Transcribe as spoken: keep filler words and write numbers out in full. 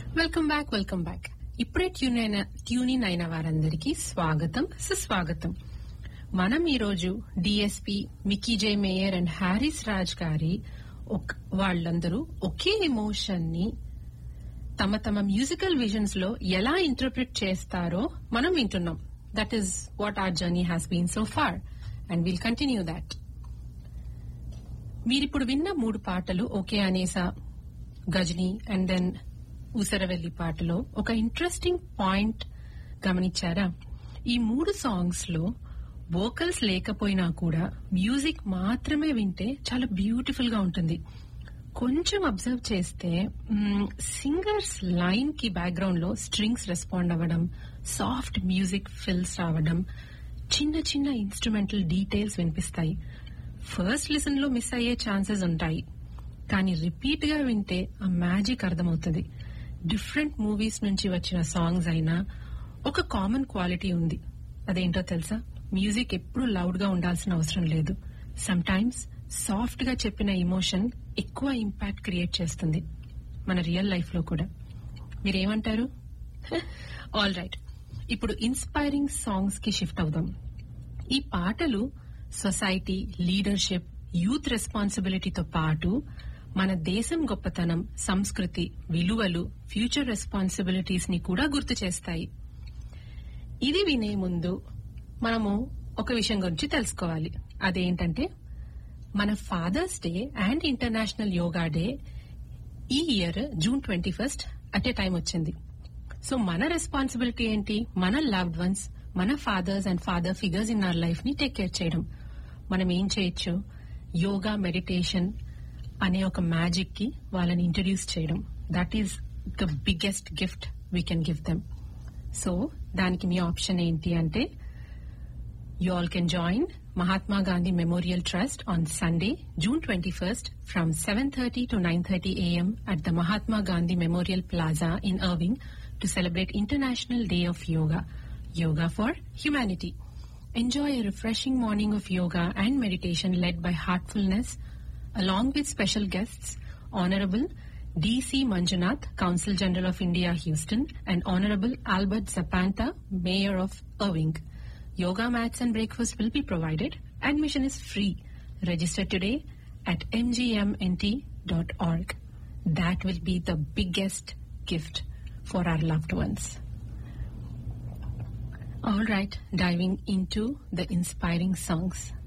Welcome back welcome back ఇప్పుడే tune అయిన tune in అయిన వారందరికీ స్వాగతం సుస్వాగతం. మనం ఈరోజు DSP, Mickey J mayor and Harris Raj గారి వాళ్ళందరూ ఒకే ఎమోషన్ ని తమ తమ మ్యూజికల్ విజన్స్ లో ఎలా ఇంటర్ప్రిట్ చేస్తారో మనం వింటున్నాం. That is what hour journey has been so far and will continue that. మీరిప్పుడు విన్న మూడు పాటలు ఓకే అనేసా, గజనీ అండ్ దెన్ ఊసరవెల్లి పాటలో ఒక ఇంట్రెస్టింగ్ పాయింట్ గమనించారా? ఈ మూడు సాంగ్స్ లో వోకల్స్ లేకపోయినా కూడా మ్యూజిక్ మాత్రమే వింటే చాలా బ్యూటిఫుల్ గా ఉంటుంది. కొంచెం అబ్జర్వ్ చేస్తే సింగర్స్ లైన్ కి బ్యాక్గ్రౌండ్ లో స్ట్రింగ్స్ రెస్పాండ్ అవ్వడం, సాఫ్ట్ మ్యూజిక్ ఫిల్స్ రావడం, చిన్న చిన్న ఇన్స్ట్రుమెంటల్ డీటెయిల్స్ వినిపిస్తాయి. ఫస్ట్ లిసన్ లో మిస్ అయ్యే ఛాన్సెస్ ఉంటాయి, కానీ రిపీట్ గా వింటే ఆ మ్యాజిక్ అర్థమవుతుంది. డిఫరెంట్ మూవీస్ నుంచి వచ్చిన సాంగ్స్ అయినా ఒక కామన్ క్వాలిటీ ఉంది. అదేంటో తెలుసా? మ్యూజిక్ ఎప్పుడు లౌడ్ గా ఉండాల్సిన అవసరం లేదు. సమ్ టైమ్స్ సాఫ్ట్ గా చెప్పిన ఇమోషన్ ఎక్కువ ఇంపాక్ట్ క్రియేట్ చేస్తుంది మన రియల్ లైఫ్ లో కూడా. మీరేమంటారు? ఆల్ రైట్, ఇప్పుడు ఇన్స్పైరింగ్ సాంగ్స్ కి షిఫ్ట్ అవుదాం. ఈ పాటలు సొసైటీ, లీడర్షిప్, యూత్ రెస్పాన్సిబిలిటీతో పాటు మన దేశం గొప్పతనం, సంస్కృతి, విలువలు, ఫ్యూచర్ రెస్పాన్సిబిలిటీస్ ని కూడా గుర్తు చేస్తాయి. ఇది వినే ముందు మనము ఒక విషయం గురించి తెలుసుకోవాలి. అదేంటంటే మన fathers day and international yoga day ఈ year June twenty first at a time వచ్చింది. సో మన రెస్పాన్సిబిలిటీ ఏంటి? మన లవ్డ్ వన్స్, మన fathers and father figures in our life ని టేక్ కేర్ చేయడం. మనం ఏం చేయొచ్చు? యోగా, మెడిటేషన్ అనే ఒక మ్యాజిక్ కి వాళ్ళని ఇంట్రడ్యూస్ చేయడం. That is the biggest gift we can give them. So దానికి మీ ఆప్షన్ ఏంటి అంటే, you all can join Mahatma Gandhi Memorial Trust on Sunday, June twenty-first from seven thirty to nine thirty a m at the Mahatma Gandhi Memorial Plaza in Irving to celebrate International Day of Yoga, Yoga for Humanity. Enjoy a refreshing morning of yoga and meditation led by Heartfulness, along with special guests, Honorable D C Manjunath, Consul General of India, Houston, and Honorable Albert Zapanta, Mayor of Irving. Yoga mats and breakfast will be provided. Admission is free. Register today at m g m n t dot org. That will be the biggest gift for our loved ones. All right, diving into the inspiring songs.